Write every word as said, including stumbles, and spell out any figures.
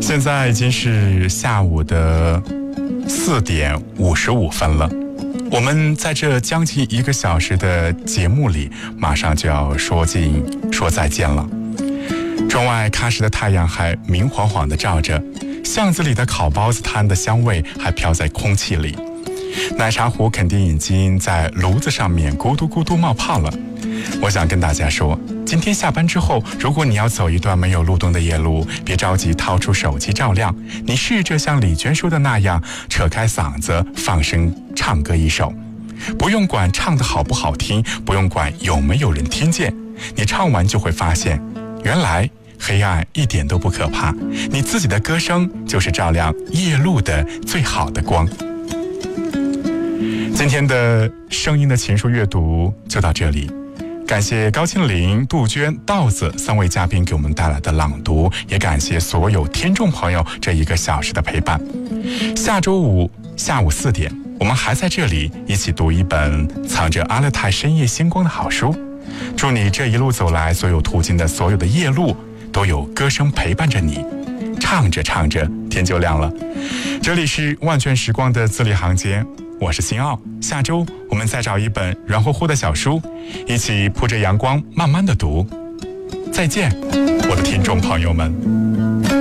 现在已经是下午的四点五十五分了。我们在这将近一个小时的节目里，马上就要说尽说再见了。窗外喀什的太阳还明晃晃地照着，巷子里的烤包子摊的香味还飘在空气里，奶茶壶肯定已经在炉子上面咕嘟咕嘟冒泡了。我想跟大家说，今天下班之后，如果你要走一段没有路灯的夜路，别着急掏出手机照亮，你试着像李娟说的那样，扯开嗓子放声唱歌一首，不用管唱得好不好听，不用管有没有人听见，你唱完就会发现，原来黑暗一点都不可怕，你自己的歌声就是照亮夜路的最好的光。今天的声音的情书阅读就到这里，感谢高庆玲、杜鹃、稻子三位嘉宾给我们带来的朗读，也感谢所有听众朋友这一个小时的陪伴。下周五下午四点，我们还在这里一起读一本藏着阿勒泰深夜星光的好书。祝你这一路走来，所有途经的所有的夜路都有歌声陪伴着你，唱着唱着天就亮了。这里是万卷时光的字里行间，我是辛奥。下周我们再找一本软乎乎的小书，一起铺着阳光慢慢的读。再见，我的听众朋友们。